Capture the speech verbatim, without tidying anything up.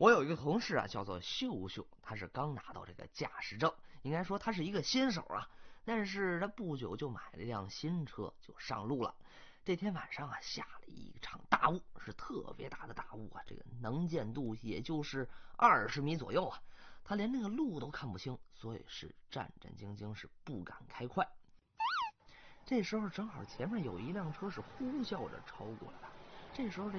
我有一个同事啊，叫做秀秀，他是刚拿到这个驾驶证，应该说他是一个新手啊。但是他不久就买了一辆新车，就上路了。这天晚上啊，下了一场大雾，是特别大的大雾啊，这个能见度也就是二十米左右啊。他连那个路都看不清，所以是战战兢兢，是不敢开快。这时候正好前面有一辆车是呼啸着超过了他，这时候这